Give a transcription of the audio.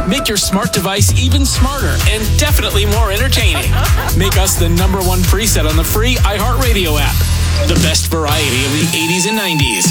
Make your smart device even smarter and definitely more entertaining. Make us the #1 preset on the free iHeartRadio app. The best variety of the 80s and 90s.